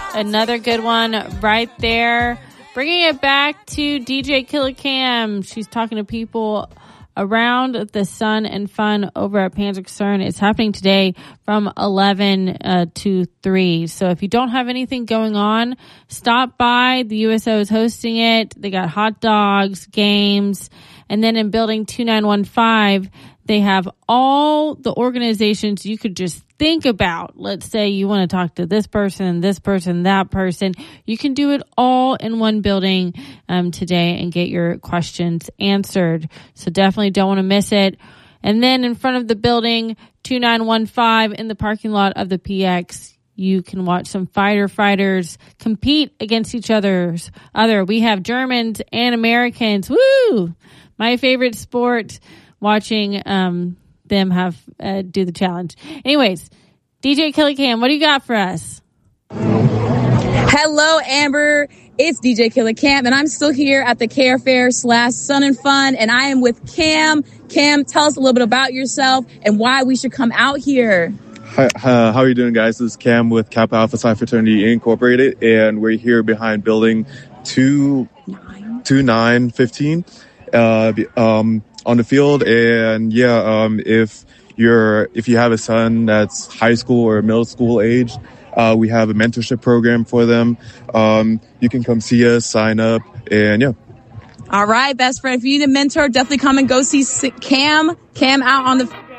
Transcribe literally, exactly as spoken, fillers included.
Another good one right there. Bringing it back to D J Killer Cam. She's talking to people around the Sun and Fun over at Panzer CERN. It's happening today from eleven uh, to three. So if you don't have anything going on, stop by. The U S O is hosting it. They got hot dogs, games, and then in building two nine one five, they have all the organizations you could just think about. Let's say you want to talk to this person, this person, that person. You can do it all in one building um, today and get your questions answered. So definitely don't want to miss it. And then in front of the building, two nine one five in the parking lot of the P X, you can watch some fighter fighters compete against each other's other. We have Germans and Americans. Woo! My favorite sport, watching um, them have uh, do the challenge. Anyways, D J Killer Cam, what do you got for us? Hello, Amber. It's D J Killer Cam, and I'm still here at the Care Fair slash Sun and Fun, and I am with Cam. Cam, tell us a little bit about yourself and why we should come out here. Hi, uh, how are you doing, guys? This is Cam with Kappa Alpha Psi Fraternity Incorporated, and we're here behind building two nine fifteen uh, um, on the field. And yeah, um, if you're if you have a son that's high school or middle school age, uh, we have a mentorship program for them. Um, you can come see us, sign up, and yeah. All right, best friend. If you need a mentor, definitely come and go see Cam. Cam out on the